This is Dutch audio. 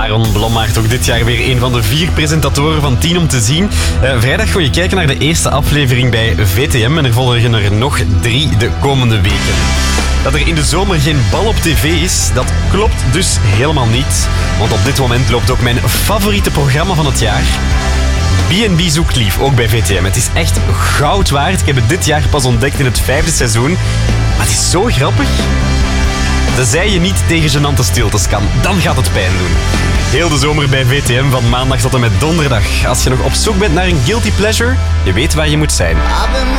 Aaron Blommaert ook dit jaar weer een van de 4 presentatoren van 10 om te zien. Vrijdag kon je kijken naar de eerste aflevering bij VTM en er volgen er nog 3 de komende weken. Dat er in de zomer geen bal op tv is, dat klopt dus helemaal niet. Want op dit moment loopt ook mijn favoriete programma van het jaar. B&B zoekt lief, ook bij VTM. Het is echt goud waard. Ik heb het dit jaar pas ontdekt in het 5e seizoen. Maar het is zo grappig. Tenzij je niet tegen gênante stiltes kan, dan gaat het pijn doen. Heel de zomer bij VTM van maandag tot en met donderdag. Als je nog op zoek bent naar een guilty pleasure, je weet waar je moet zijn.